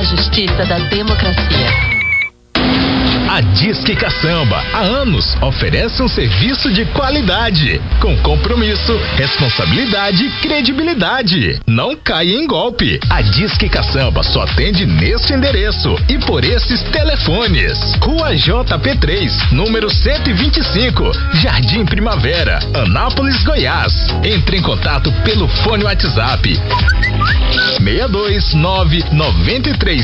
justiça da democracia. A Disque Caçamba, há anos, oferece um serviço de qualidade, com compromisso, responsabilidade e credibilidade. Não caia em golpe. A Disque Caçamba só atende neste endereço e por esses telefones. Rua JP3, número 125, Jardim Primavera, Anápolis, Goiás. Entre em contato pelo fone WhatsApp 629 93